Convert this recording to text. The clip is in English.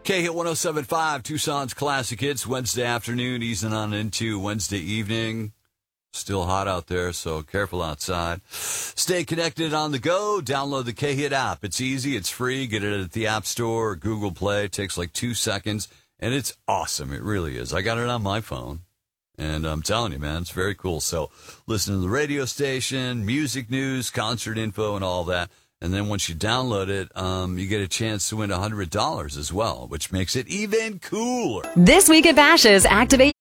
K-Hit 107.5, Tucson's Classic Hits, Wednesday afternoon, easing on into Wednesday evening. Still hot out there, so careful outside. Stay connected on the go. Download the K-Hit app. It's easy. It's free. Get it at the App Store or Google Play. It takes like 2 seconds, and it's awesome. It really is. I got it on my phone, and I'm telling you, man, it's very cool. So listen to the radio station, music news, concert info, and all that. And then once you download it, you get a chance to win $100 as well, which makes it even cooler. This week at Bash's', activate